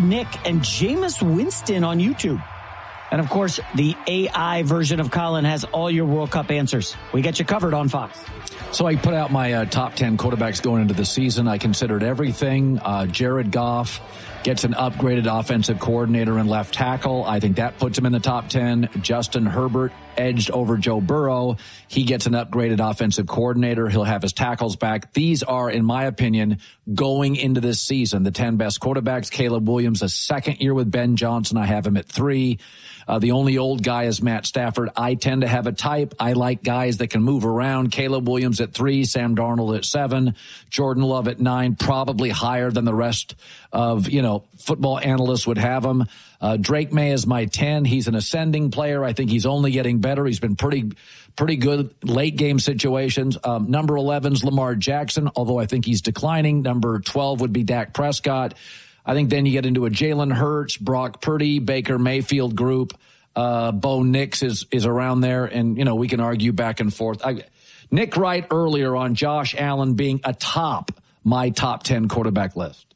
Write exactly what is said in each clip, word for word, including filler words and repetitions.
Nick and Jameis Winston on YouTube. And, of course, the A I version of Colin has all your World Cup answers. We get you covered on Fox. So I put out my uh, top ten quarterbacks going into the season. I considered everything. Uh, Jared Goff gets an upgraded offensive coordinator and left tackle. I think that puts him in the top ten. Justin Herbert edged over Joe Burrow. He gets an upgraded offensive coordinator. He'll have his tackles back. These are, in my opinion, going into this season, the ten best quarterbacks. Caleb Williams, a second year with Ben Johnson. I have him at three. Uh, the only old guy is Matt Stafford. I tend to have a type. I like guys that can move around. Caleb Williams at three, Sam Darnold at seven, Jordan Love at nine, probably higher than the rest of, you know, football analysts would have him. Uh, Drake May is my ten. He's an ascending player. I think he's only getting better. He's been pretty, pretty good late game situations. Um, number eleven is Lamar Jackson, although I think he's declining. Number twelve would be Dak Prescott. I think then you get into a Jalen Hurts, Brock Purdy, Baker Mayfield group. Uh, Bo Nix is, is around there. And, you know, we can argue back and forth. I, Nick Wright earlier on Josh Allen being atop my top ten quarterback list.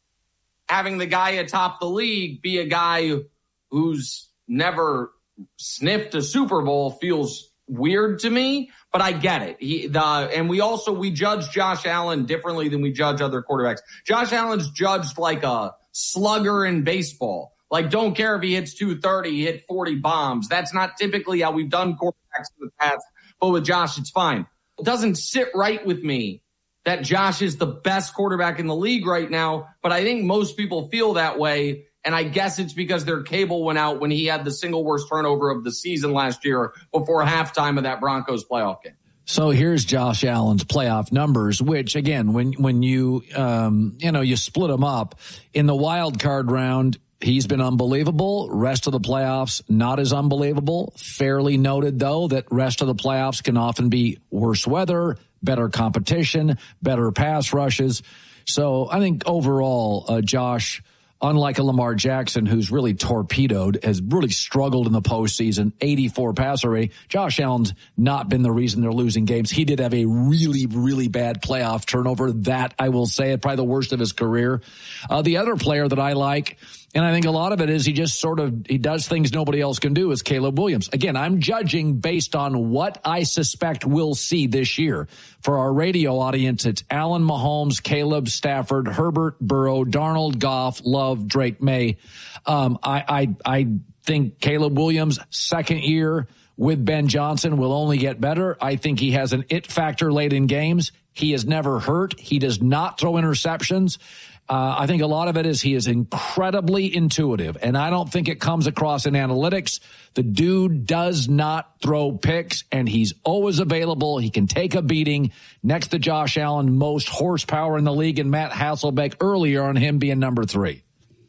Having the guy atop the league be a guy who's never sniffed a Super Bowl feels weird to me, but I get it. He, the, and we also, we judge Josh Allen differently than we judge other quarterbacks. Josh Allen's judged like a slugger in baseball. Like, don't care if he hits two thirty, he hit forty bombs. That's not typically how we've done quarterbacks in the past, but with Josh, it's fine. It doesn't sit right with me that Josh is the best quarterback in the league right now, but I think most people feel that way. And I guess it's because their cable went out when he had the single worst turnover of the season last year before halftime of that Broncos playoff game. So here's Josh Allen's playoff numbers, which again, when, when you, um, you know, you split them up in the wild card round, he's been unbelievable. Rest of the playoffs, not as unbelievable. Fairly noted, though, that rest of the playoffs can often be worse weather, better competition, better pass rushes. So I think overall, uh, Josh, unlike a Lamar Jackson, who's really torpedoed, has really struggled in the postseason, eighty-four passer rate. Josh Allen's not been the reason they're losing games. He did have a really, really bad playoff turnover. That, I will say, probably the worst of his career. Uh, the other player that I like, and I think a lot of it is he just sort of, he does things nobody else can do, is Caleb Williams. Again, I'm judging based on what I suspect we'll see this year. For our radio audience, it's Allen, Mahomes, Caleb, Stafford, Herbert, Burrow, Darnold, Goff, Love, Drake May. Um, I, I, I think Caleb Williams, second year with Ben Johnson, will only get better. I think he has an it factor late in games. He is never hurt. He does not throw interceptions. Uh, I think a lot of it is he is incredibly intuitive, and I don't think it comes across in analytics. The dude does not throw picks, and he's always available. He can take a beating. Next to Josh Allen, most horsepower in the league, and Matt Hasselbeck earlier on him being number three.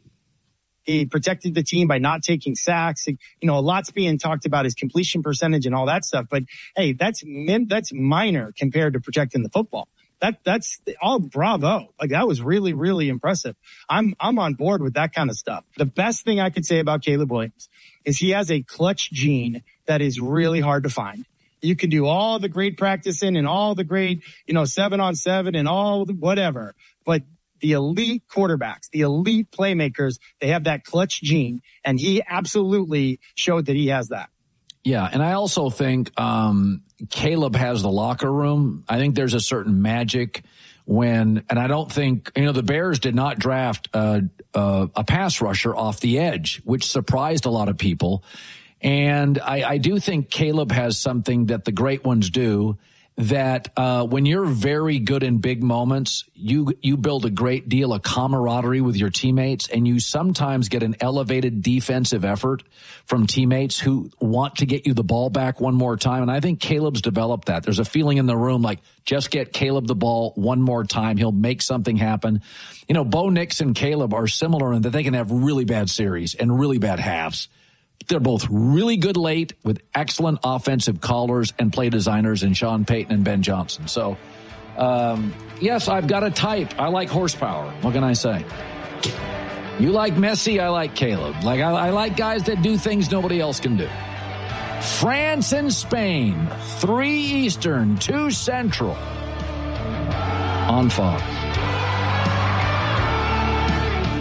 He protected the team by not taking sacks. You know, a lot's being talked about his completion percentage and all that stuff, but hey, that's that's minor compared to protecting the football. That, that's all bravo. Like, that was really, really impressive. I'm, I'm on board with that kind of stuff. The best thing I could say about Caleb Williams is he has a clutch gene that is really hard to find. You can do all the great practicing and all the great, you know, seven on seven and all the whatever, but the elite quarterbacks, the elite playmakers, they have that clutch gene, and he absolutely showed that he has that. Yeah, and I also think um, Caleb has the locker room. I think there's a certain magic when, and I don't think, you know, the Bears did not draft a, a, a pass rusher off the edge, which surprised a lot of people. And I, I do think Caleb has something that the great ones do, that uh when you're very good in big moments, you you build a great deal of camaraderie with your teammates, and you sometimes get an elevated defensive effort from teammates who want to get you the ball back one more time. And I think Caleb's developed that. There's a feeling in the room like, just get Caleb the ball one more time. He'll make something happen. You know, Bo Nix and Caleb are similar in that they can have really bad series and really bad halves. They're both really good late with excellent offensive callers and play designers in Sean Payton and Ben Johnson. So, um, yes, I've got a type. I like horsepower. What can I say? You like Messi, I like Caleb. Like I, I like guys that do things nobody else can do. France and Spain, three Eastern, two Central on Fox.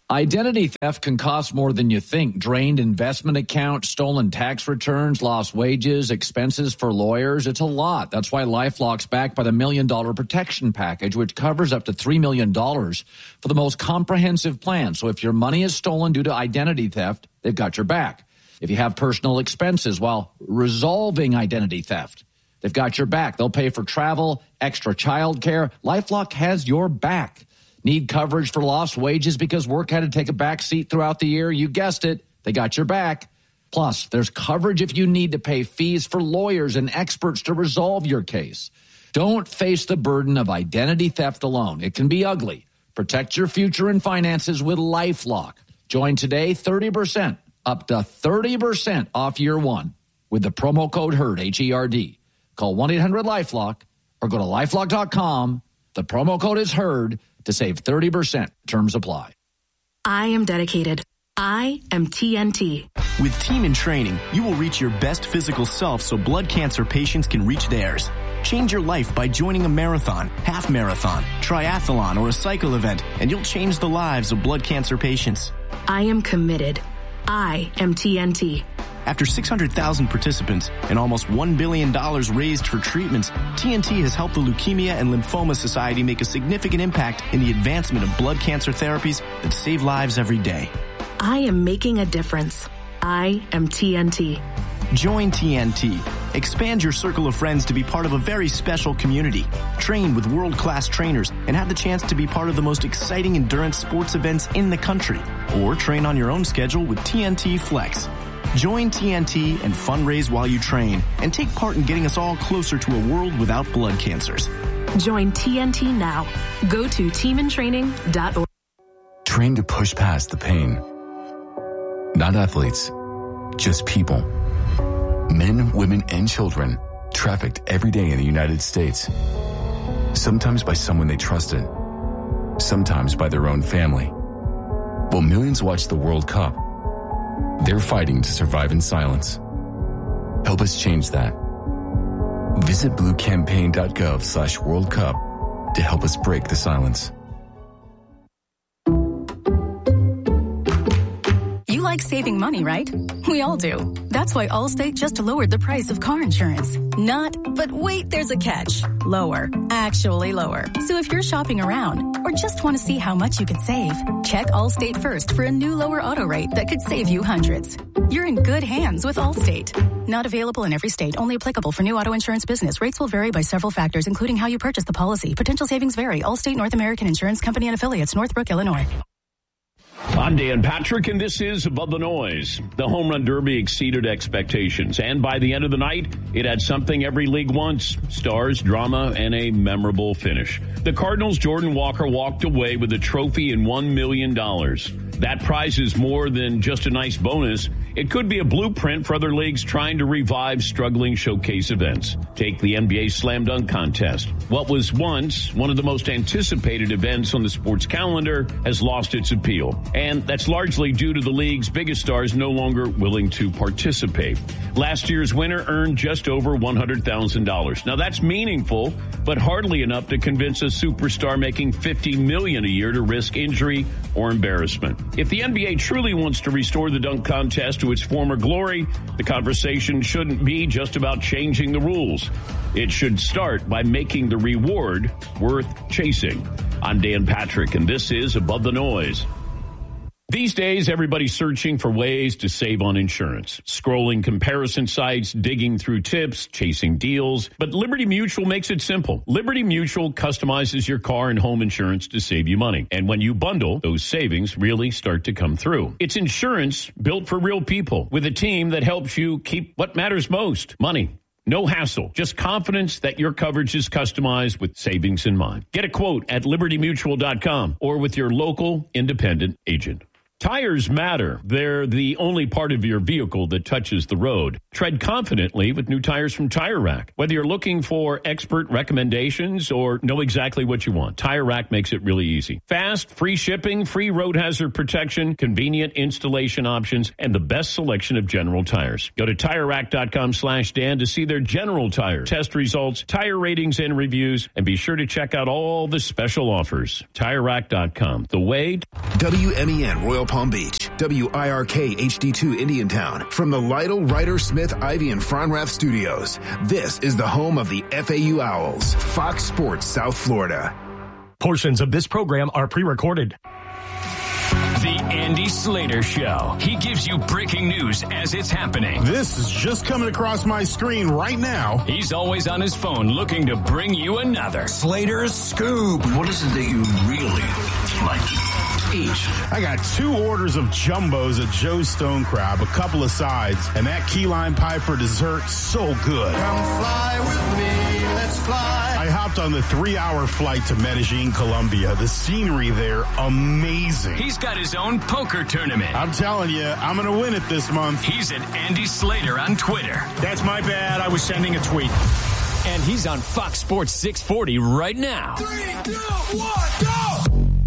Identity theft can cost more than you think. Drained investment accounts, stolen tax returns, lost wages, expenses for lawyers. It's a lot. That's why LifeLock's backed by the Million Dollar Protection Package, which covers up to three million dollars for the most comprehensive plan. So if your money is stolen due to identity theft, they've got your back. If you have personal expenses while resolving identity theft, they've got your back. They'll pay for travel, extra child care. LifeLock has your back. Need coverage for lost wages because work had to take a back seat throughout the year? You guessed it. They got your back. Plus, there's coverage if you need to pay fees for lawyers and experts to resolve your case. Don't face the burden of identity theft alone. It can be ugly. Protect your future and finances with LifeLock. Join today, thirty percent, up to thirty percent off year one with the promo code HERD, H E R D. Call one eight hundred LifeLock or go to lifelock dot com. The promo code is HERD to save thirty percent. Terms apply. I am dedicated. I am T N T. With Team in Training, you will reach your best physical self so blood cancer patients can reach theirs. Change your life by joining a marathon, half marathon, triathlon, or a cycle event, and you'll change the lives of blood cancer patients. I am committed. I am T N T. After six hundred thousand participants and almost one billion dollars raised for treatments, T N T has helped the Leukemia and Lymphoma Society make a significant impact in the advancement of blood cancer therapies that save lives every day. I am making a difference. I am T N T. Join T N T. Expand your circle of friends to be part of a very special community. Train with world-class trainers and have the chance to be part of the most exciting endurance sports events in the country. Or train on your own schedule with T N T Flex. Join T N T and fundraise while you train and take part in getting us all closer to a world without blood cancers. Join T N T now. Go to team in training dot org. Train to push past the pain. Not athletes, just people. Men, women, and children trafficked every day in the United States. Sometimes by someone they trusted. Sometimes by their own family. While millions watch the World Cup, they're fighting to survive in silence. Help us change that. Visit bluecampaign.gov slash World Cup to help us break the silence. You like saving money, right? We all do. That's why Allstate just lowered the price of car insurance. Not, but wait, there's a catch. Lower. Actually lower. So if you're shopping around or just want to see how much you could save, check Allstate first for a new lower auto rate that could save you hundreds. You're in good hands with Allstate. Not available in every state. Only applicable for new auto insurance business. Rates will vary by several factors, including how you purchase the policy. Potential savings vary. Allstate North American Insurance Company and Affiliates, Northbrook, Illinois. I'm Dan Patrick, and this is Above the Noise. The Home Run Derby exceeded expectations, and by the end of the night, it had something every league wants: stars, drama, and a memorable finish. The Cardinals' Jordan Walker walked away with a trophy and one million dollars. That prize is more than just a nice bonus. It could be a blueprint for other leagues trying to revive struggling showcase events. Take the N B A Slam Dunk Contest. What was once one of the most anticipated events on the sports calendar has lost its appeal. And that's largely due to the league's biggest stars no longer willing to participate. Last year's winner earned just over one hundred thousand dollars. Now that's meaningful, but hardly enough to convince a superstar making fifty million dollars a year to risk injury or embarrassment. If the N B A truly wants to restore the dunk contest to its former glory, the conversation shouldn't be just about changing the rules. It should start by making the reward worth chasing. I'm Dan Patrick, and this is Above the Noise. These days, everybody's searching for ways to save on insurance. Scrolling comparison sites, digging through tips, chasing deals. But Liberty Mutual makes it simple. Liberty Mutual customizes your car and home insurance to save you money. And when you bundle, those savings really start to come through. It's insurance built for real people with a team that helps you keep what matters most: money. No hassle, just confidence that your coverage is customized with savings in mind. Get a quote at liberty mutual dot com or with your local independent agent. Tires matter. They're the only part of your vehicle that touches the road. Tread confidently with new tires from Tire Rack. Whether you're looking for expert recommendations or know exactly what you want, Tire Rack makes it really easy. Fast, free shipping, free road hazard protection, convenient installation options, and the best selection of General tires. Go to Tire Rack dot com slash Dan to see their General Tire test results, tire ratings, and reviews, and be sure to check out all the special offers. Tire Rack dot com. The way... W M E N Royal Palm Beach, W I R K H D two Indiantown. From the Lytle, Ryder, Smith, Ivy, and Fronrath studios, this is the home of the F A U Owls, Fox Sports South Florida. Portions of this program are pre-recorded. The Andy Slater Show. He gives you breaking news as it's happening. This is just coming across my screen right now. He's always on his phone looking to bring you another Slater's Scoop. What is it that you really like to eat? I got two orders of jumbos at Joe's Stone Crab, a couple of sides, and that key lime pie for dessert, so good. Come fly with me, let's fly. I hopped on the three-hour flight to Medellin, Colombia. The scenery there, amazing. He's got his own poker tournament. I'm telling you, I'm going to win it this month. He's at Andy Slater on Twitter. That's my bad. I was sending a tweet. And he's on Fox Sports six forty right now. Three, two, one, go!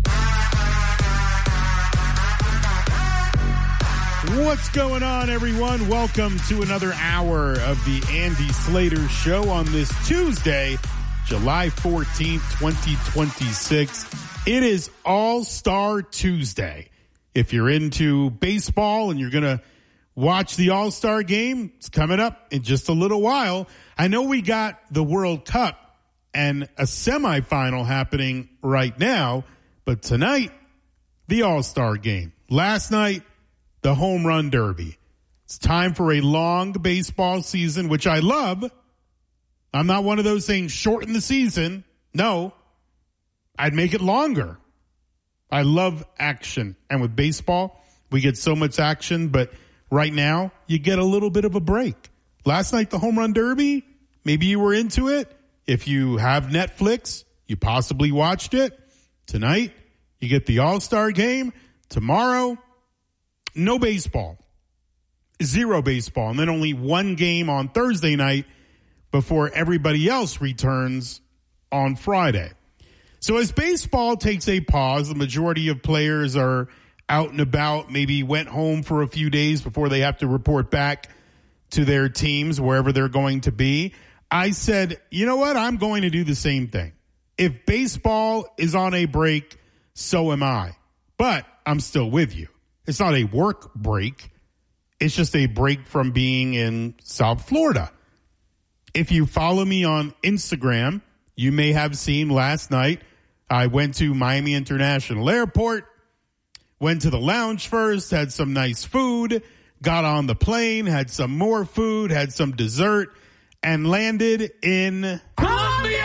What's going on, everyone? Welcome to another hour of the Andy Slater Show on this Tuesday, July fourteenth, twenty twenty-six. It is All-Star Tuesday. If you're into baseball and you're going to watch the All-Star game, it's coming up in just a little while. I know we got the World Cup and a semifinal happening right now, but tonight, the All-Star game. Last night, the Home Run Derby. It's time for a long baseball season, which I love. I'm not one of those saying shorten the season. No, I'd make it longer. I love action. And with baseball, we get so much action, but right now you get a little bit of a break. Last night, the Home Run Derby, maybe you were into it. If you have Netflix, you possibly watched it. Tonight, you get the All-Star game. Tomorrow, no baseball, zero baseball, and then only one game on Thursday night before everybody else returns on Friday. So as baseball takes a pause, the majority of players are out and about, maybe went home for a few days before they have to report back to their teams, wherever they're going to be. I said, you know what? I'm going to do the same thing. If baseball is on a break, so am I. But I'm still with you. It's not a work break. It's just a break from being in South Florida. If you follow me on Instagram, you may have seen last night I went to Miami International Airport, went to the lounge first, had some nice food, got on the plane, had some more food, had some dessert, and landed in Colombia!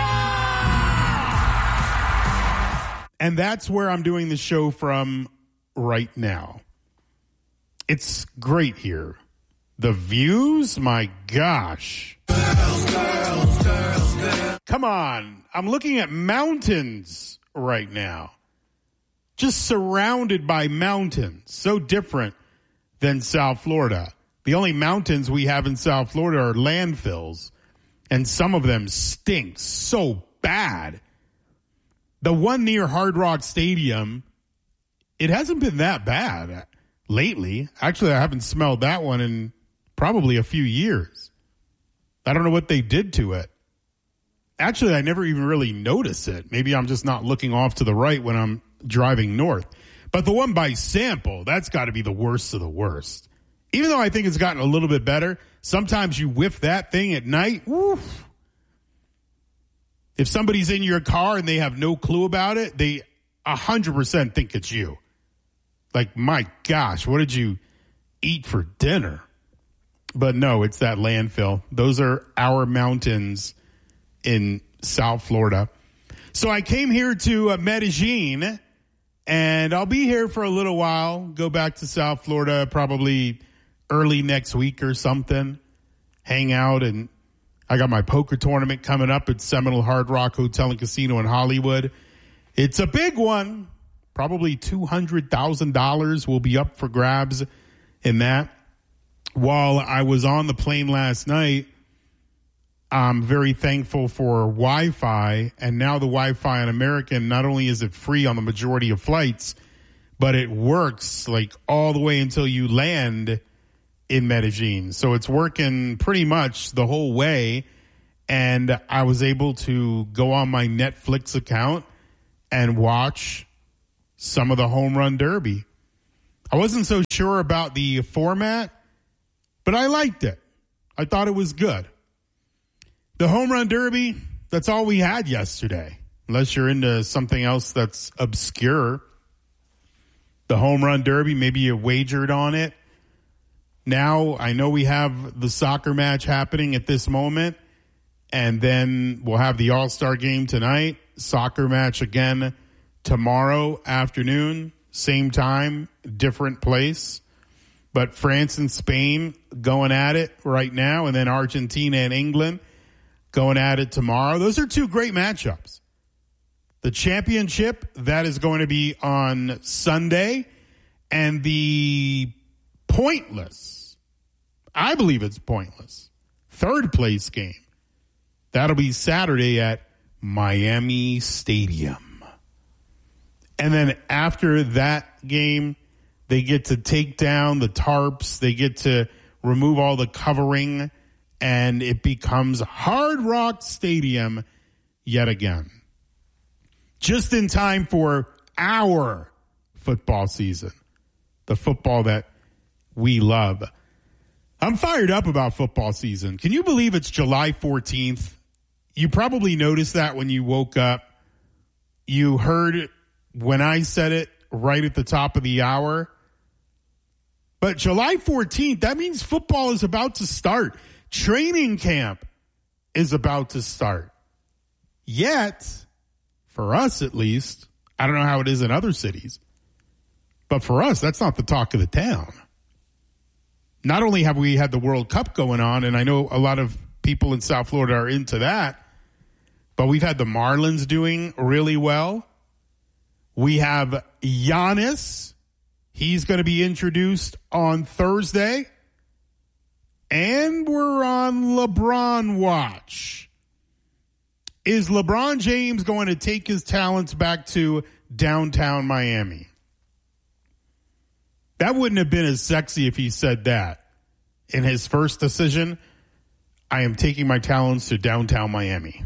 And that's where I'm doing the show from right now. It's great here. The views, my gosh. Girls, girls, girls, girls. Come on. I'm looking at mountains right now. Just surrounded by mountains. So different than South Florida. The only mountains we have in South Florida are landfills. And some of them stink so bad. The one near Hard Rock Stadium, it hasn't been that bad lately. Actually, I haven't smelled that one in probably a few years. I don't know what they did to it. Actually, I never even really noticed it. Maybe I'm just not looking off to the right when I'm driving north. But the one by Sample, that's got to be the worst of the worst. Even though I think it's gotten a little bit better, sometimes you whiff that thing at night. Woof. If somebody's in your car and they have no clue about it, they one hundred percent think it's you. Like, my gosh, what did you eat for dinner? But no, it's that landfill. Those are our mountains in South Florida. So I came here to uh, Medellin, and I'll be here for a little while. Go back to South Florida probably early next week or something. Hang out, and I got my poker tournament coming up at Seminole Hard Rock Hotel and Casino in Hollywood. It's a big one. Probably two hundred thousand dollars will be up for grabs in that. While I was on the plane last night, I'm very thankful for Wi-Fi. And now the Wi-Fi on American, not only is it free on the majority of flights, but it works like all the way until you land in Medellin. So it's working pretty much the whole way. And I was able to go on my Netflix account and watch some of the Home Run Derby. I wasn't so sure about the format, but I liked it. I thought it was good. The Home Run Derby, that's all we had yesterday, unless you're into something else that's obscure. The Home Run Derby, maybe you wagered on it. Now, I know we have the soccer match happening at this moment, and then we'll have the All-Star game tonight, soccer match again tomorrow afternoon, same time, different place. But France and Spain going at it right now, and then Argentina and England going at it tomorrow. Those are two great matchups. The championship, that is going to be on Sunday, and the pointless, I believe it's pointless, third place game, that'll be Saturday at Miami Stadium. And then after that game, they get to take down the tarps. They get to remove all the covering, and it becomes Hard Rock Stadium yet again. Just in time for our football season, the football that we love. I'm fired up about football season. Can you believe it's July fourteenth? You probably noticed that when you woke up. You heard when I said it right at the top of the hour. But July fourteenth, that means football is about to start. Training camp is about to start. Yet, for us at least, I don't know how it is in other cities, but for us, that's not the talk of the town. Not only have we had the World Cup going on, and I know a lot of people in South Florida are into that, but we've had the Marlins doing really well. We have Giannis. He's going to be introduced on Thursday. And we're on LeBron watch. Is LeBron James going to take his talents back to downtown Miami? That wouldn't have been as sexy if he said that in his first decision. I am taking my talents to downtown Miami.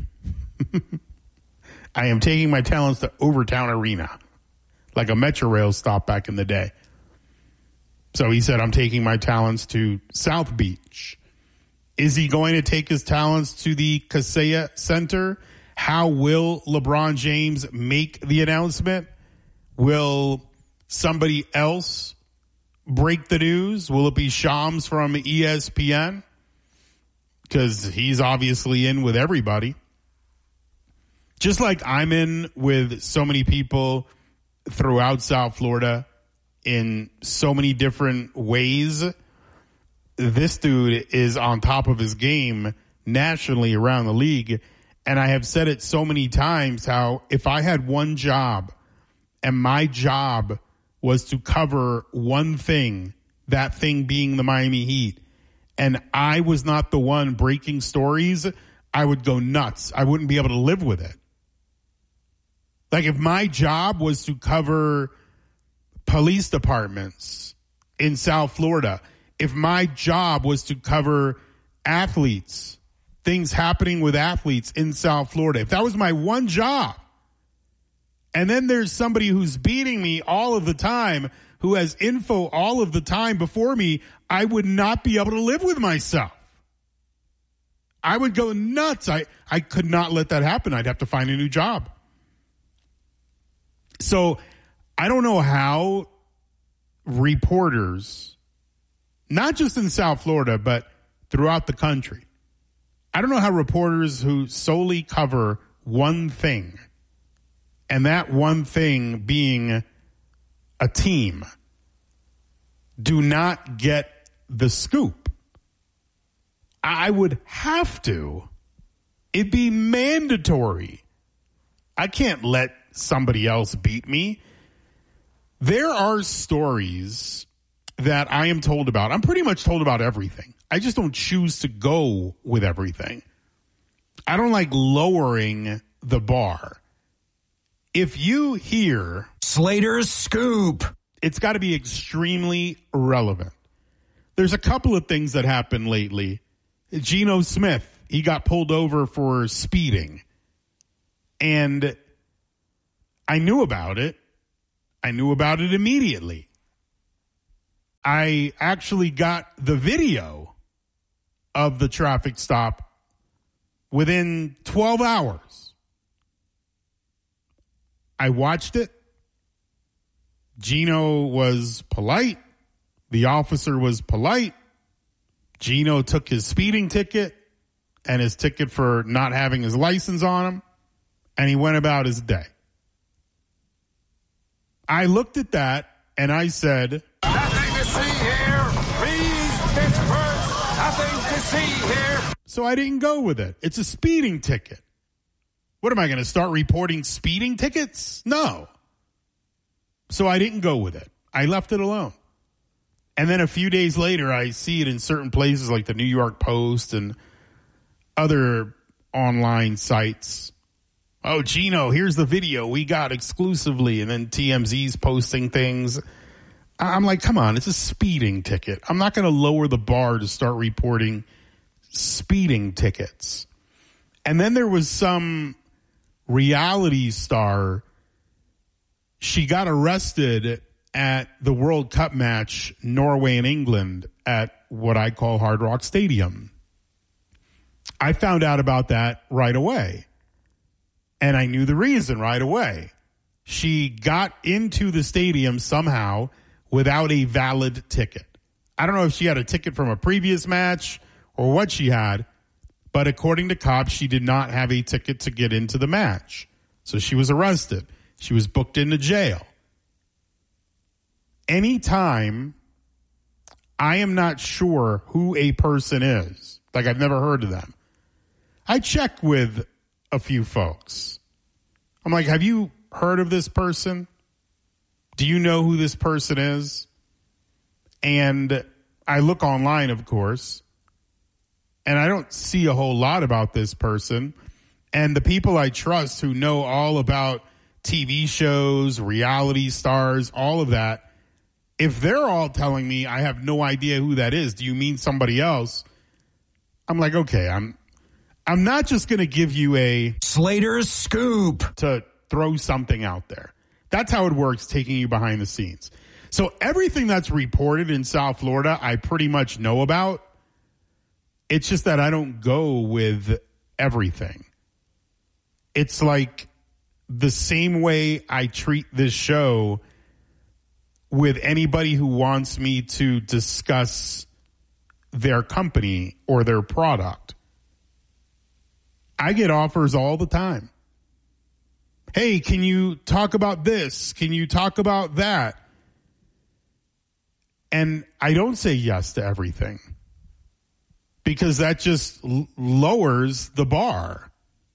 I am taking my talents to Overtown Arena, like a Metro Rail stop back in the day. So he said, I'm taking my talents to South Beach. Is he going to take his talents to the Kaseya Center? How will LeBron James make the announcement? Will somebody else break the news? Will it be Shams from E S P N? Because he's obviously in with everybody. Just like I'm in with so many people throughout South Florida in so many different ways, this dude is on top of his game nationally around the league. And I have said it so many times how if I had one job and my job was to cover one thing, that thing being the Miami Heat, and I was not the one breaking stories, I would go nuts. I wouldn't be able to live with it. Like if my job was to cover police departments in South Florida, if my job was to cover athletes, things happening with athletes in South Florida, if that was my one job, and then there's somebody who's beating me all of the time, who has info all of the time before me, I would not be able to live with myself. I would go nuts. I, I could not let that happen. I'd have to find a new job. So I don't know how reporters, not just in South Florida, but throughout the country, I don't know how reporters who solely cover one thing, and that one thing being a team, do not get the scoop. I would have to. It'd be mandatory. I can't let somebody else beat me. There are stories that I am told about. I'm pretty much told about everything. I just don't choose to go with everything. I don't like lowering the bar. If you hear Slater's Scoop, it's got to be extremely relevant. There's a couple of things that happened lately. Geno Smith, he got pulled over for speeding. And I knew about it. I knew about it immediately. I actually got the video of the traffic stop within twelve hours. I watched it. Geno was polite. The officer was polite. Geno took his speeding ticket and his ticket for not having his license on him, and he went about his day. I looked at that and I said, Nothing to see here. Please disperse. Nothing to see here. So I didn't go with it. It's a speeding ticket. What am I going to start reporting speeding tickets? No. So I didn't go with it. I left it alone. And then a few days later, I see it in certain places like the New York Post and other online sites. Oh, Geno, here's the video we got exclusively. And then T M Z's posting things. I'm like, come on, it's a speeding ticket. I'm not going to lower the bar to start reporting speeding tickets. And then there was some reality star. She got arrested at the World Cup match, Norway and England, at what I call Hard Rock Stadium. I found out about that right away. And I knew the reason right away. She got into the stadium somehow without a valid ticket. I don't know if she had a ticket from a previous match or what she had, but according to cops, she did not have a ticket to get into the match. So she was arrested. She was booked into jail. Anytime I am not sure who a person is, like I've never heard of them, I check with a few folks. I'm like, have you heard of this person? Do you know who this person is? And I look online, of course, and I don't see a whole lot about this person. And the people I trust who know all about T V shows, reality stars, all of that, if they're all telling me I have no idea who that is, do you mean somebody else? I'm like, okay, I'm I'm not just going to give you a Slater's Scoop to throw something out there. That's how it works, taking you behind the scenes. So everything that's reported in South Florida, I pretty much know about. It's just that I don't go with everything. It's like the same way I treat this show with anybody who wants me to discuss their company or their product. I get offers all the time. Hey, can you talk about this? Can you talk about that? And I don't say yes to everything because that just l- lowers the bar.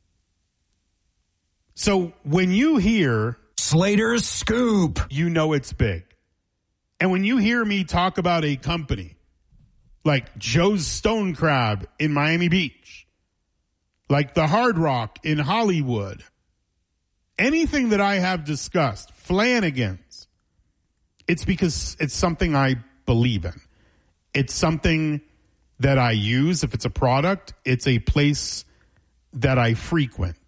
So when you hear Slater's Scoop, you know it's big. And when you hear me talk about a company like Joe's Stone Crab in Miami Beach, like the Hard Rock in Hollywood, anything that I have discussed, Flanagan's, it's because it's something I believe in. It's something that I use. If it's a product, it's a place that I frequent.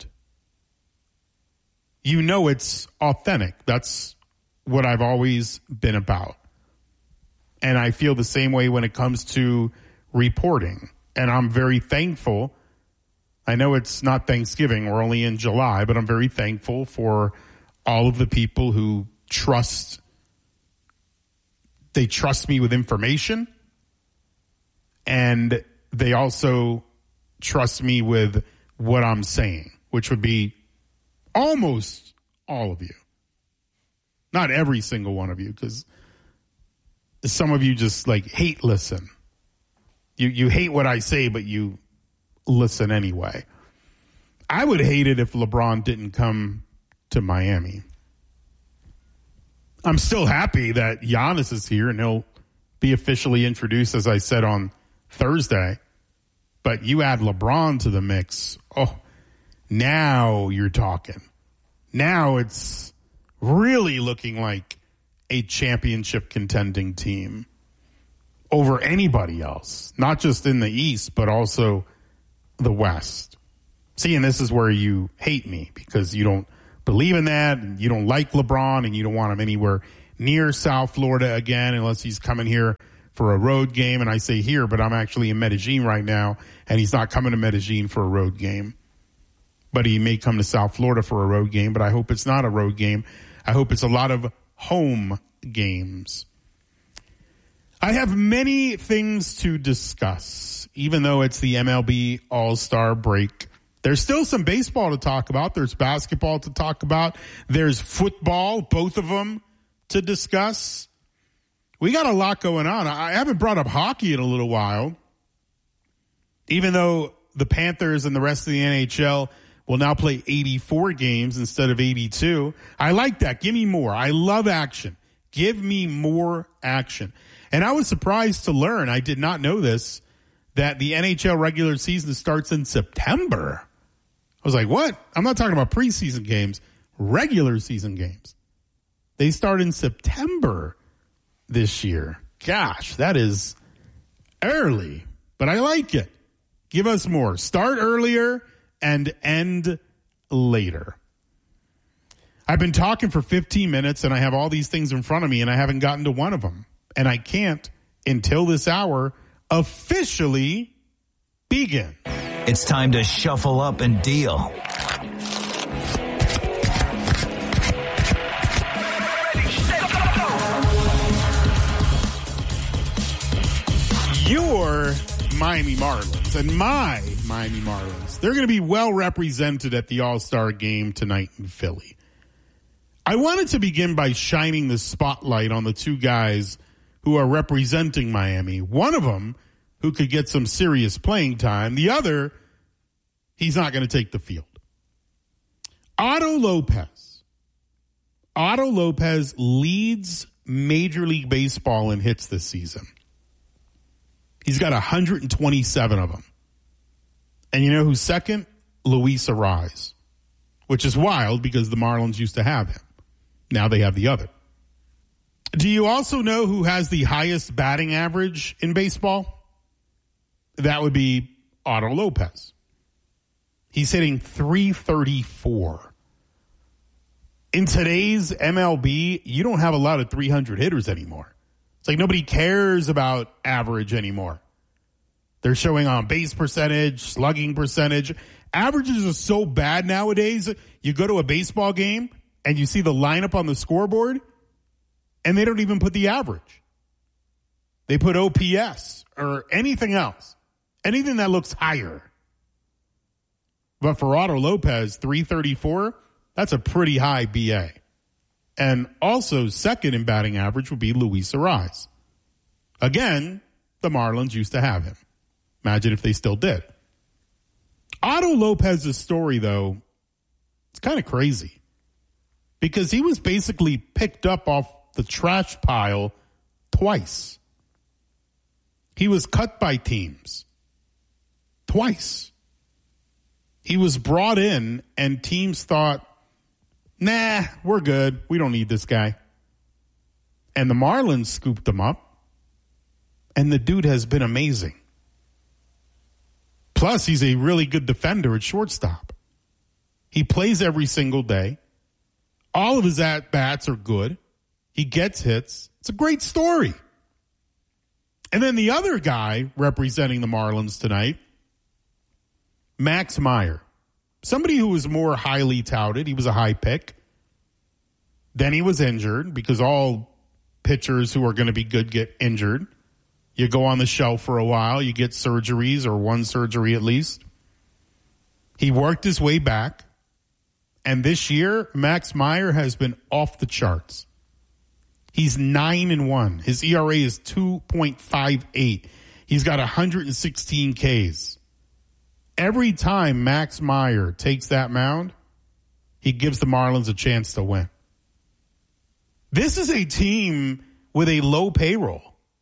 You know it's authentic. That's what I've always been about. And I feel the same way when it comes to reporting. And I'm very thankful. I know it's not Thanksgiving. We're only in July, but I'm very thankful for all of the people who trust. They trust me with information. And they also trust me with what I'm saying, which would be almost all of you. Not every single one of you, because some of you just like hate listen. You you hate what I say, but you listen anyway. I would hate it if LeBron didn't come to Miami. I'm still happy that Giannis is here and he'll be officially introduced, as I said, on Thursday. But you add LeBron to the mix. Oh, now you're talking. Now it's really looking like a championship contending team over anybody else, not just in the East, but also the West. See, and this is where you hate me because you don't believe in that and you don't like LeBron and you don't want him anywhere near South Florida again unless he's coming here for a road game. And I say here, but I'm actually in Medellin right now and he's not coming to Medellin for a road game. But he may come to South Florida for a road game, but I hope it's not a road game. I hope it's a lot of home games. I have many things to discuss, even though it's the M L B All-Star break. There's still some baseball to talk about. There's basketball to talk about. There's football, both of them, to discuss. We got a lot going on. I haven't brought up hockey in a little while, even though the Panthers and the rest of the N H L will now play eighty-four games instead of eighty-two. I like that. Give me more. I love action. Give me more action. And I was surprised to learn, I did not know this, that the N H L regular season starts in September. I was like, what? I'm not talking about preseason games, regular season games. They start in September this year. Gosh, that is early, but I like it. Give us more. Start earlier and end later. I've been talking for fifteen minutes and I have all these things in front of me and I haven't gotten to one of them. And I can't until this hour officially begin. It's time to shuffle up and deal. Your Miami Marlins and my Miami Marlins, they're going to be well represented at the All-Star game tonight in Philly. I wanted to begin by shining the spotlight on the two guys who are representing Miami. One of them who could get some serious playing time. The other, he's not going to take the field. Otto Lopez. Otto Lopez leads Major League Baseball in hits this season. He's got one hundred twenty-seven of them. And you know who's second? Luis Arraez, which is wild because the Marlins used to have him. Now they have the other. Do you also know who has the highest batting average in baseball? That would be Otto Lopez. He's hitting three thirty-four. In today's M L B, you don't have a lot of three hundred hitters anymore. It's like nobody cares about average anymore. They're showing on base percentage, slugging percentage. Averages are so bad nowadays. You go to a baseball game and you see the lineup on the scoreboard and they don't even put the average. They put O P S or anything else. Anything that looks higher. But for Otto Lopez, three thirty-four, that's a pretty high B A. And also second in batting average would be Luis Arraez. Again, the Marlins used to have him. Imagine if they still did. Otto Lopez's story, though, it's kind of crazy. Because he was basically picked up off the trash pile twice. He was cut by teams. Twice. He was brought in and teams thought, nah, we're good. We don't need this guy. And the Marlins scooped him up. And the dude has been amazing. Plus, he's a really good defender at shortstop. He plays every single day. All of his at-bats are good. He gets hits. It's a great story. And then the other guy representing the Marlins tonight, Max Meyer. Somebody who was more highly touted. He was a high pick. Then he was injured because all pitchers who are going to be good get injured. You go on the shelf for a while. You get surgeries or one surgery at least. He worked his way back. And this year, Max Meyer has been off the charts. He's nine and one. His E R A is two point five eight. He's got one hundred sixteen Ks. Every time Max Meyer takes that mound, he gives the Marlins a chance to win. This is a team with a low payroll.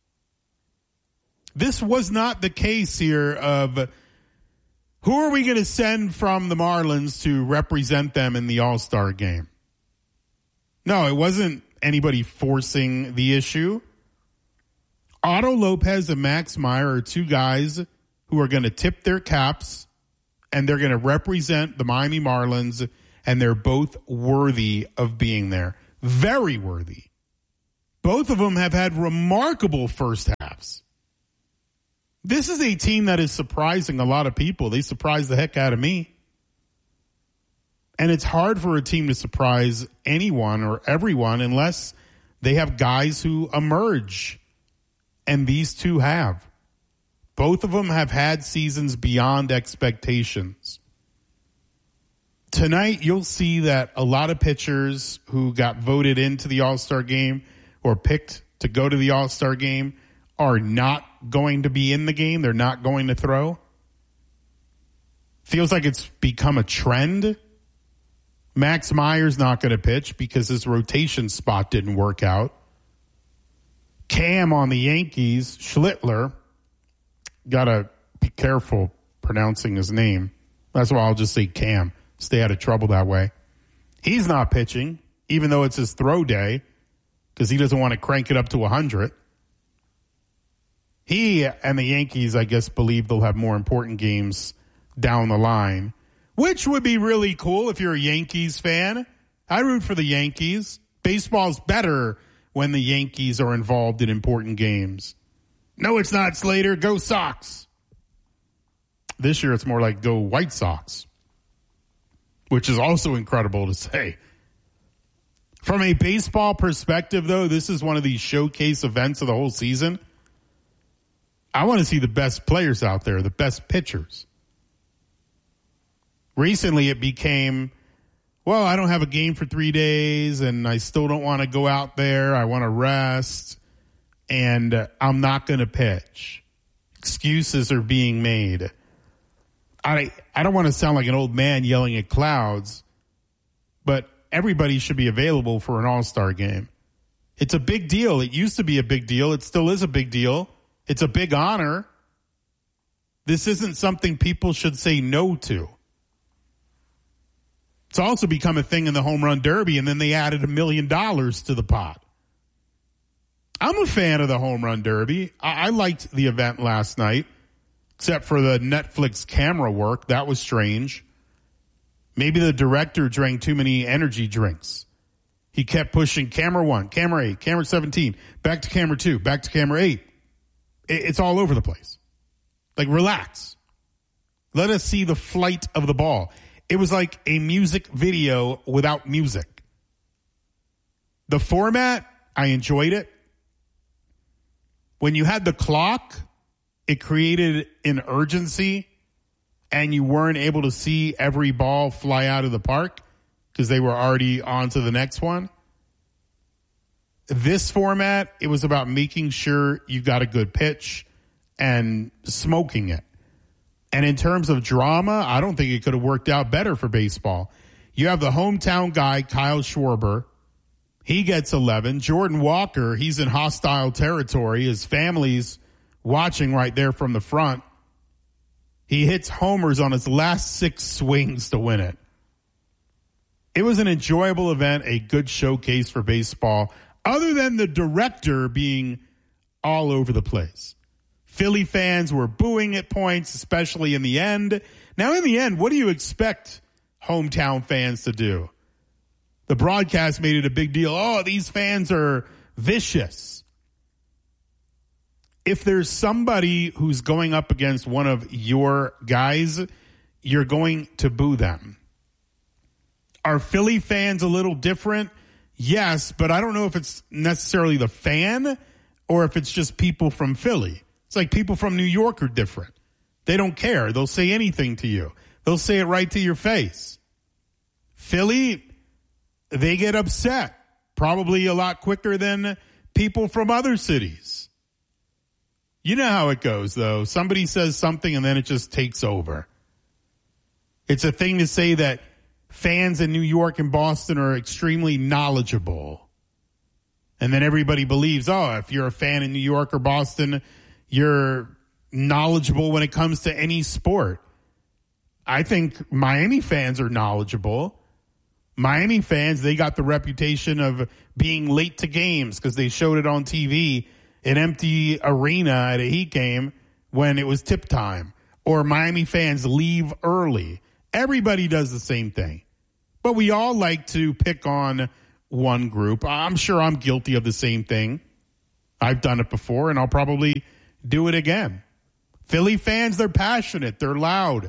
This was not the case here of who are we going to send from the Marlins to represent them in the All-Star game. No, it wasn't anybody forcing the issue. Otto Lopez and Max Meyer are two guys who are going to tip their caps, and they're going to represent the Miami Marlins, and they're both worthy of being there. Very worthy. Both of them have had remarkable first halves. This is a team that is surprising a lot of people. They surprised the heck out of me. And it's hard for a team to surprise anyone or everyone unless they have guys who emerge. And these two have. Both of them have had seasons beyond expectations. Tonight, you'll see that a lot of pitchers who got voted into the All-Star game or picked to go to the All-Star game are not going to be in the game. They're not going to throw. Feels like it's become a trend. Max Meyer's not going to pitch because his rotation spot didn't work out. Cam on the Yankees, Schlittler, got to be careful pronouncing his name. That's why I'll just say Cam. Stay out of trouble that way. He's not pitching, even though it's his throw day, because he doesn't want to crank it up to one hundred. He and the Yankees, I guess, believe they'll have more important games down the line, which would be really cool if you're a Yankees fan. I root for the Yankees. Baseball's better when the Yankees are involved in important games. No, it's not, Slater. Go Sox. This year, it's more like go White Sox, which is also incredible to say. From a baseball perspective, though, this is one of these showcase events of the whole season. I want to see the best players out there, the best pitchers. Recently, it became, well, I don't have a game for three days, and I still don't want to go out there. I want to rest, and uh, I'm not going to pitch. Excuses are being made. I I don't want to sound like an old man yelling at clouds, but everybody should be available for an all-star game. It's a big deal. It used to be a big deal. It still is a big deal. It's a big honor. This isn't something people should say no to. It's also become a thing in the home run derby, and then they added a million dollars to the pot. I'm a fan of the home run derby. I, I liked the event last night, except for the Netflix camera work. That was strange. Maybe the director drank too many energy drinks. He kept pushing camera one, camera eight, camera seventeen, back to camera two, back to camera eight. It, it's all over the place. Like, relax. Let us see the flight of the ball. It was like a music video without music. The format, I enjoyed it. When you had the clock, it created an urgency, and you weren't able to see every ball fly out of the park because they were already on to the next one. This format, it was about making sure you got a good pitch and smoking it. And in terms of drama, I don't think it could have worked out better for baseball. You have the hometown guy, Kyle Schwarber. He gets eleven. Jordan Walker, he's in hostile territory. His family's watching right there from the front. He hits homers on his last six swings to win it. It was an enjoyable event, a good showcase for baseball, other than the director being all over the place. Philly fans were booing at points, especially in the end. Now, in the end, what do you expect hometown fans to do? The broadcast made it a big deal. Oh, these fans are vicious. If there's somebody who's going up against one of your guys, you're going to boo them. Are Philly fans a little different? Yes, but I don't know if it's necessarily the fan or if it's just people from Philly. It's like people from New York are different. They don't care. They'll say anything to you. They'll say it right to your face. Philly, they get upset probably a lot quicker than people from other cities. You know how it goes, though. Somebody says something and then it just takes over. It's a thing to say that fans in New York and Boston are extremely knowledgeable. And then everybody believes, oh, if you're a fan in New York or Boston, you're knowledgeable when it comes to any sport. I think Miami fans are knowledgeable. Miami fans, they got the reputation of being late to games because they showed it on T V, an empty arena at a Heat game when it was tip time. Or Miami fans leave early. Everybody does the same thing. But we all like to pick on one group. I'm sure I'm guilty of the same thing. I've done it before, and I'll probably do it again. Philly fans, they're passionate. They're loud.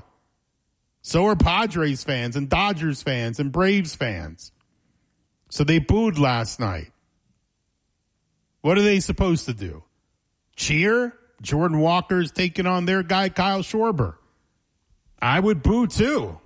So are Padres fans and Dodgers fans and Braves fans. So they booed last night. What are they supposed to do? Cheer? Jordan Walker's taking on their guy, Kyle Schwarber. I would boo too.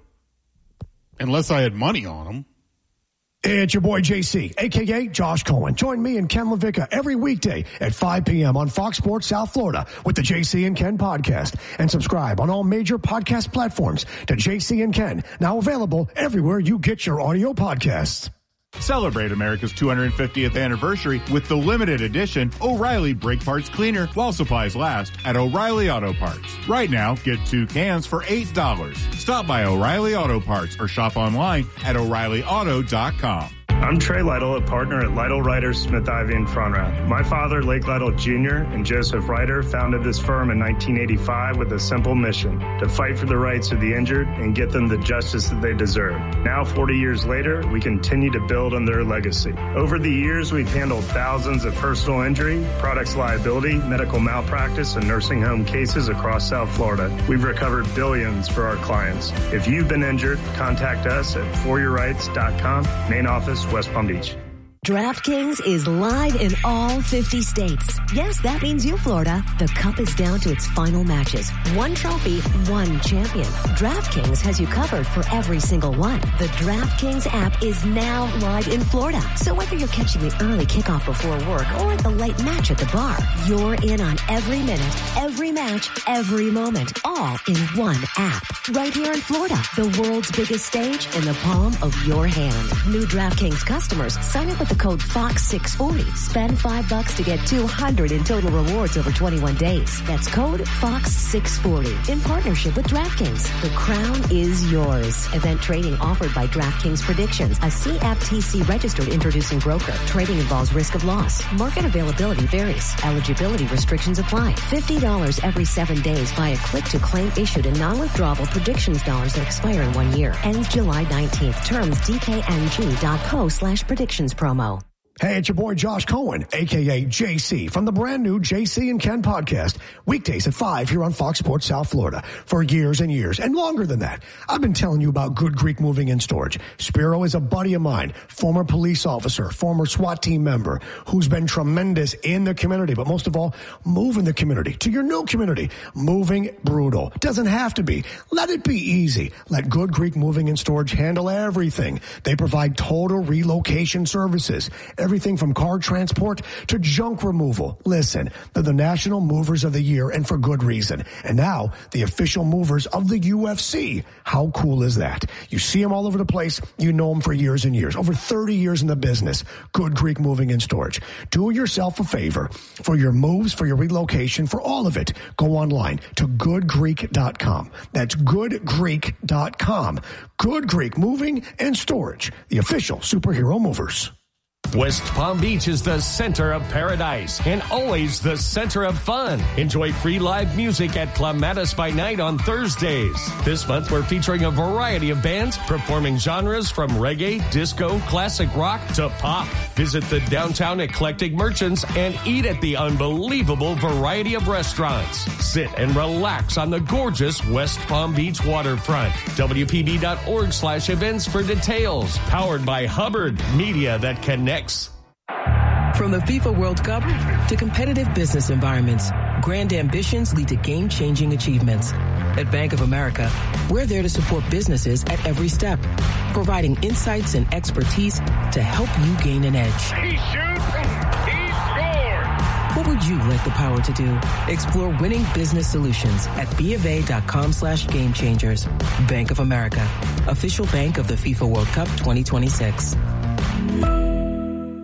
Unless I had money on him. It's your boy J C, a k a. Josh Cohen. Join me and Ken LaVicka every weekday at five p.m. on Fox Sports South Florida with the J C and Ken podcast. And subscribe on all major podcast platforms to J C and Ken, now available everywhere you get your audio podcasts. Celebrate America's two hundred fiftieth anniversary with the limited edition O'Reilly Brake Parts Cleaner while supplies last at O'Reilly Auto Parts. Right now, get two cans for eight dollars. Stop by O'Reilly Auto Parts or shop online at O'Reilly Auto dot com. I'm Trey Lytle, a partner at Lytle Ryder Smith Ivy in Frontrath. My father, Lake Lytle Junior, and Joseph Ryder founded this firm in nineteen eighty-five with a simple mission: to fight for the rights of the injured and get them the justice that they deserve. Now, forty years later, we continue to build on their legacy. Over the years, we've handled thousands of personal injury, products liability, medical malpractice, and nursing home cases across South Florida. We've recovered billions for our clients. If you've been injured, contact us at for your rights dot com, main office, West Palm Beach. DraftKings is live in all fifty states. Yes, that means you, Florida. The Cup is down to its final matches. One trophy, one champion. DraftKings has you covered for every single one. The DraftKings app is now live in Florida. So whether you're catching the early kickoff before work or the late match at the bar, you're in on every minute, every match, every moment, all in one app. Right here in Florida, the world's biggest stage in the palm of your hand. New DraftKings customers, sign up with the code Fox six forty. Spend five bucks to get two hundred in total rewards over twenty-one days. That's code Fox six forty. In partnership with DraftKings, the crown is yours. Event trading offered by DraftKings Predictions, a C F T C registered introducing broker. Trading involves risk of loss. Market availability varies. Eligibility restrictions apply. fifty dollars every seven days via click to claim issued and non-withdrawable predictions dollars that expire in one year. Ends July nineteenth. Terms D K N G dot co slash predictions promo. Hey, it's your boy Josh Cohen, a k a. J C, from the brand new J C and Ken podcast, weekdays at five here on Fox Sports South Florida. For years and years, and longer than that, I've been telling you about Good Greek Moving and Storage. Spiro is a buddy of mine, former police officer, former SWAT team member, who's been tremendous in the community, but most of all, moving the community to your new community. Moving brutal. Doesn't have to be. Let it be easy. Let Good Greek Moving and Storage handle everything. They provide total relocation services. Everything from car transport to junk removal. Listen, they're the National Movers of the Year, and for good reason. And now, the official movers of the U F C. How cool is that? You see them all over the place. You know them for years and years. Over thirty years in the business. Good Greek Moving and Storage. Do yourself a favor. For your moves, for your relocation, for all of it, go online to good greek dot com. That's good greek dot com. Good Greek Moving and Storage. The official superhero movers. West Palm Beach is the center of paradise and always the center of fun. Enjoy free live music at Clematis by Night on Thursdays. This month, we're featuring a variety of bands performing genres from reggae, disco, classic rock to pop. Visit the downtown eclectic merchants and eat at the unbelievable variety of restaurants. Sit and relax on the gorgeous West Palm Beach waterfront. W P B dot org slash events for details. Powered by Hubbard, media that connects. From the FIFA World Cup to competitive business environments, grand ambitions lead to game-changing achievements. At Bank of America, we're there to support businesses at every step, providing insights and expertise to help you gain an edge. He shoots, he scores! What would you like the power to do? Explore winning business solutions at BofA.com slash game changers. Bank of America, official bank of the FIFA World Cup twenty twenty-six.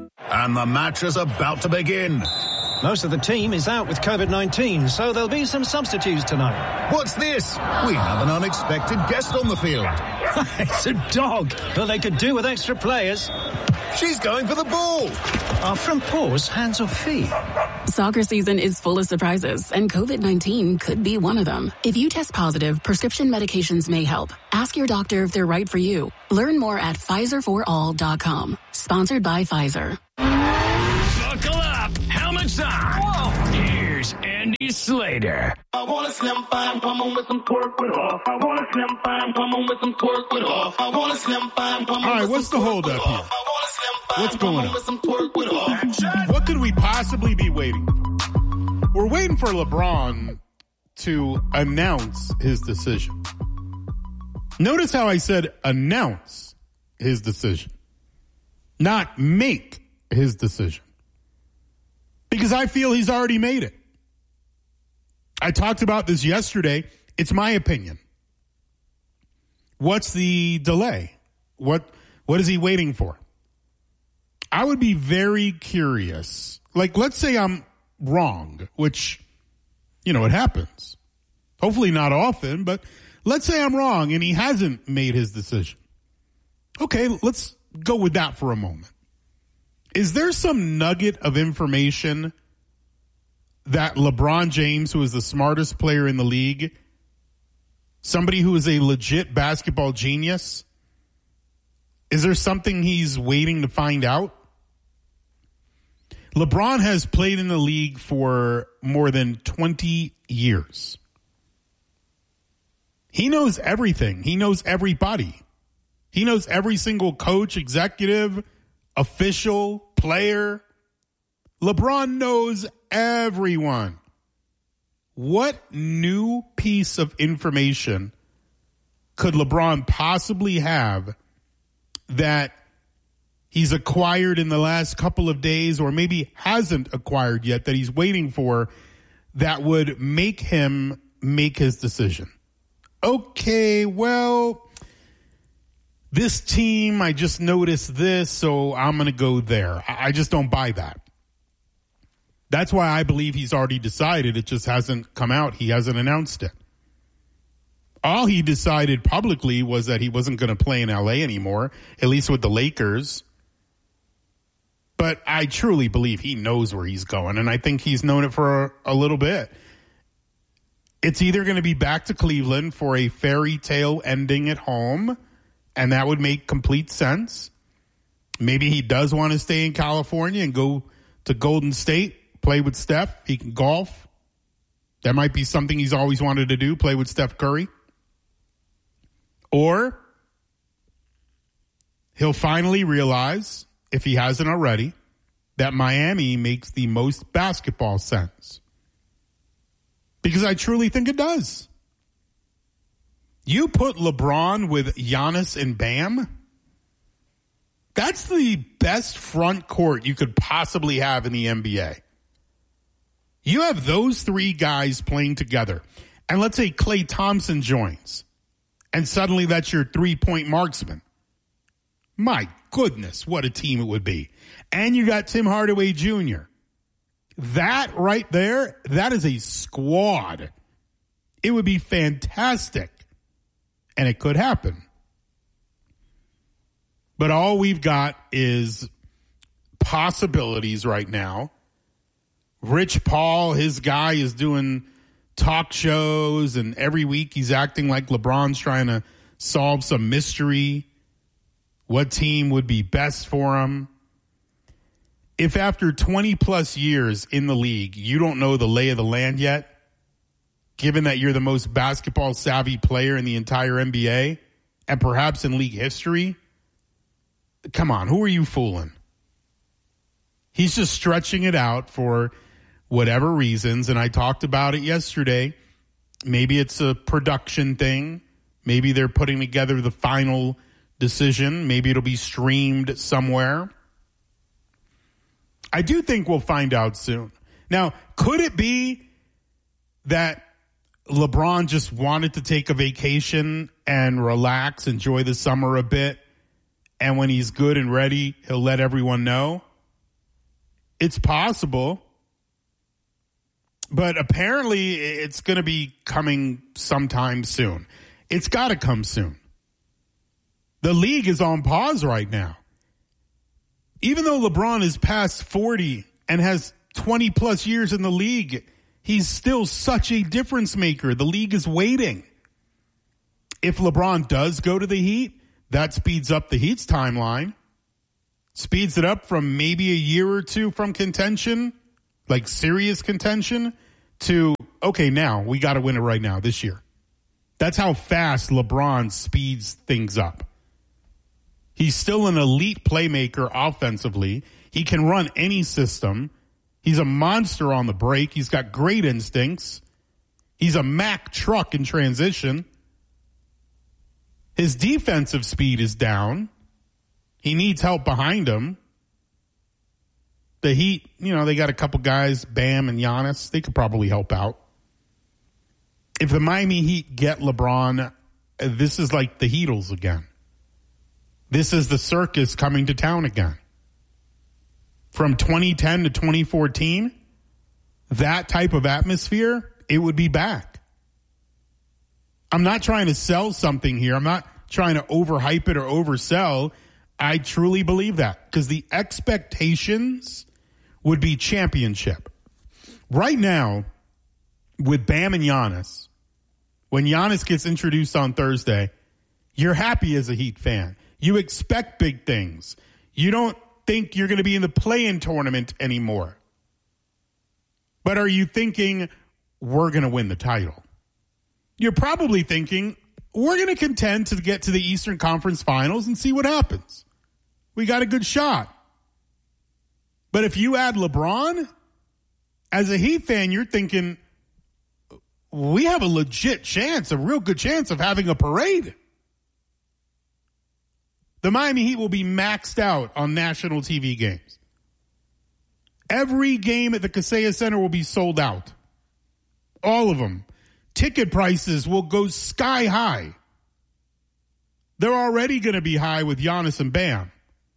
And the match is about to begin. Most of the team is out with COVID nineteen, so there'll be some substitutes tonight. What's this? We have an unexpected guest on the field. It's a dog, but they could do with extra players. She's going for the ball. Are front paws hands or feet? Soccer season is full of surprises, and COVID nineteen could be one of them. If you test positive, prescription medications may help. Ask your doctor if they're right for you. Learn more at Pfizer for all dot com. Sponsored by Pfizer. Buckle up. Helmets on. Whoa. Here's Andy Slater. I want a slim fine woman with some pork with off. I want a slim fine woman with some pork with off. I want a slim fine woman. All right, what's the hold up here? What's going on? What could we possibly be waiting for? We're waiting for LeBron to announce his decision. Notice how I said announce his decision, not make his decision. Because I feel he's already made it. I talked about this yesterday. It's my opinion. What's the delay? What what is he waiting for? I would be very curious. Like, let's say I'm wrong, which, you know, it happens. Hopefully not often, but let's say I'm wrong and he hasn't made his decision. Okay, let's go with that for a moment. Is there some nugget of information that LeBron James, who is the smartest player in the league, somebody who is a legit basketball genius, is there something he's waiting to find out? LeBron has played in the league for more than twenty years. He knows everything. He knows everybody. He knows every single coach, executive, official, player. LeBron knows everyone. What new piece of information could LeBron possibly have that he's acquired in the last couple of days, or maybe hasn't acquired yet, that he's waiting for, that would make him make his decision? Okay, well, this team, I just noticed this, so I'm going to go there. I just don't buy that. That's why I believe he's already decided. It just hasn't come out. He hasn't announced it. All he decided publicly was that he wasn't going to play in L A anymore, at least with the Lakers. But I truly believe he knows where he's going, and I think he's known it for a, a little bit. It's either going to be back to Cleveland for a fairy tale ending at home, and that would make complete sense. Maybe he does want to stay in California and go to Golden State, play with Steph. He can golf. That might be something he's always wanted to do, play with Steph Curry. Or he'll finally realize, if he hasn't already, that Miami makes the most basketball sense. Because I truly think it does. You put LeBron with Giannis and Bam, that's the best front court you could possibly have in the N B A. You have those three guys playing together. And let's say Klay Thompson joins. And suddenly that's your three-point marksman. My goodness, what a team it would be. And you got Tim Hardaway Junior That right there, that is a squad. It would be fantastic. And it could happen. But all we've got is possibilities right now. Rich Paul, his guy, is doing talk shows, and every week he's acting like LeBron's trying to solve some mystery. What team would be best for him? If after twenty plus years in the league, you don't know the lay of the land yet, given that you're the most basketball savvy player in the entire N B A and perhaps in league history, come on, who are you fooling? He's just stretching it out for whatever reasons, and I talked about it yesterday. Maybe it's a production thing. Maybe they're putting together the final decision. Maybe it'll be streamed somewhere. I do think we'll find out soon. Now, could it be that LeBron just wanted to take a vacation and relax, enjoy the summer a bit, and when he's good and ready, he'll let everyone know? It's possible. But apparently it's going to be coming sometime soon. It's got to come soon. The league is on pause right now. Even though LeBron is past forty and has twenty plus years in the league, he's still such a difference maker. The league is waiting. If LeBron does go to the Heat, that speeds up the Heat's timeline. Speeds it up from maybe a year or two from contention, like serious contention, to, okay, now we got to win it right now this year. That's how fast LeBron speeds things up. He's still an elite playmaker offensively. He can run any system. He's a monster on the break. He's got great instincts. He's a Mack truck in transition. His defensive speed is down. He needs help behind him. The Heat, you know, they got a couple guys, Bam and Giannis. They could probably help out. If the Miami Heat get LeBron, this is like the Heatles again. This is the circus coming to town again. From twenty ten to twenty fourteen, that type of atmosphere, it would be back. I'm not trying to sell something here. I'm not trying to overhype it or oversell. I truly believe that because the expectations would be championship. Right now, with Bam and Giannis, when Giannis gets introduced on Thursday, you're happy as a Heat fan. You expect big things. You don't think you're going to be in the play-in tournament anymore. But are you thinking, we're going to win the title? You're probably thinking, we're going to contend to get to the Eastern Conference Finals and see what happens. We got a good shot. But if you add LeBron, as a Heat fan, you're thinking, we have a legit chance, a real good chance of having a parade. The Miami Heat will be maxed out on national T V games. Every game at the Kaseya Center will be sold out. All of them. Ticket prices will go sky high. They're already going to be high with Giannis and Bam.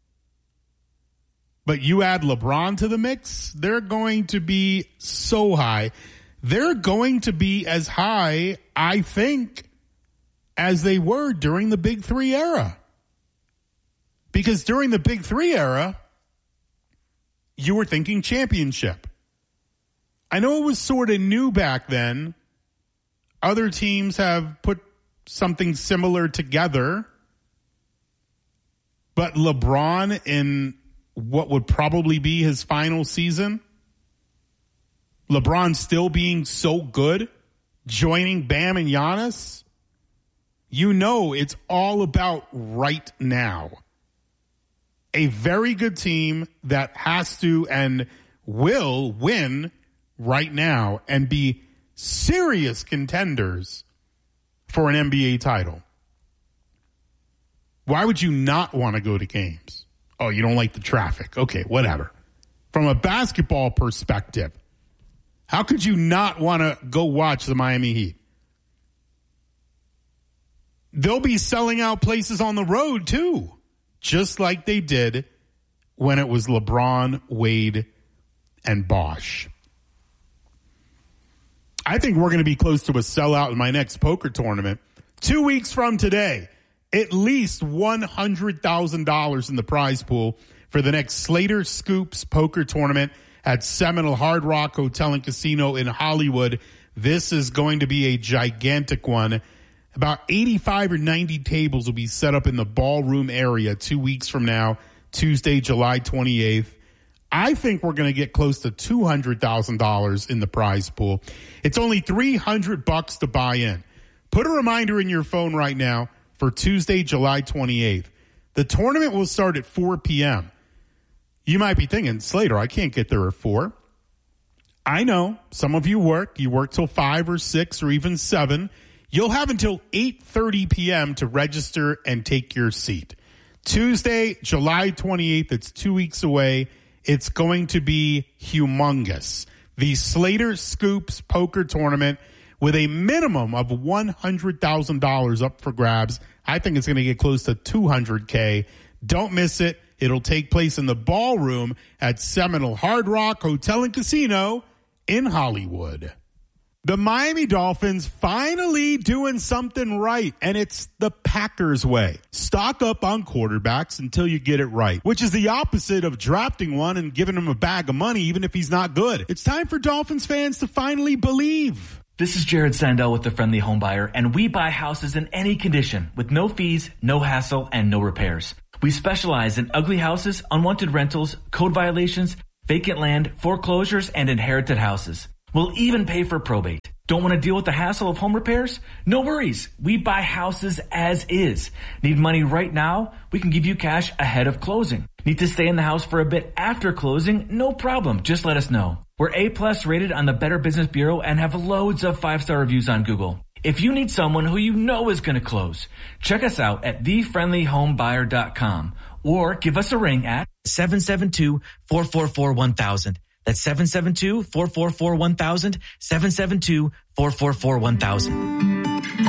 But you add LeBron to the mix, they're going to be so high. They're going to be as high, I think, as they were during the Big Three era. Because during the Big Three era, you were thinking championship. I know it was sort of new back then. Other teams have put something similar together. But LeBron in what would probably be his final season, LeBron still being so good, joining Bam and Giannis, you know it's all about right now. A very good team that has to and will win right now and be serious contenders for an N B A title. Why would you not want to go to games? Oh, you don't like the traffic. Okay, whatever. From a basketball perspective, how could you not want to go watch the Miami Heat? They'll be selling out places on the road too, just like they did when it was LeBron, Wade, and Bosh. I think we're going to be close to a sellout in my next poker tournament. Two weeks from today, at least one hundred thousand dollars in the prize pool for the next Slater Scoops poker tournament at Seminole Hard Rock Hotel and Casino in Hollywood. This is going to be a gigantic one. About eighty-five or ninety tables will be set up in the ballroom area two weeks from now, Tuesday, July twenty-eighth. I think we're going to get close to two hundred thousand dollars in the prize pool. It's only three hundred bucks to buy in. Put a reminder in your phone right now for Tuesday, July twenty-eighth. The tournament will start at four p.m. You might be thinking, Slater, I can't get there at four. I know some of you work. You work till five or six or even seven. You'll have until eight thirty p.m. to register and take your seat. Tuesday, July twenty-eighth, it's two weeks away. It's going to be humongous. The Slater Scoops Poker Tournament with a minimum of one hundred thousand dollars up for grabs. I think it's going to get close to two hundred K. Don't miss it. It'll take place in the ballroom at Seminole Hard Rock Hotel and Casino in Hollywood. The Miami Dolphins finally doing something right, and it's the Packers way. Stock up on quarterbacks until you get it right, which is the opposite of drafting one and giving him a bag of money even if he's not good. It's time for Dolphins fans to finally believe. This is Jared Sandell with the Friendly Home Buyer, and we buy houses in any condition with no fees, no hassle, and no repairs. We specialize in ugly houses, unwanted rentals, code violations, vacant land, foreclosures, and inherited houses. We'll even pay for probate. Don't want to deal with the hassle of home repairs? No worries. We buy houses as is. Need money right now? We can give you cash ahead of closing. Need to stay in the house for a bit after closing? No problem. Just let us know. We're A-plus rated on the Better Business Bureau and have loads of five-star reviews on Google. If you need someone who you know is going to close, check us out at the friendly home buyer dot com or give us a ring at seven seven two, four four four, one thousand. That's seven seven two, four four four, one thousand, seven seven two, four four four, one thousand.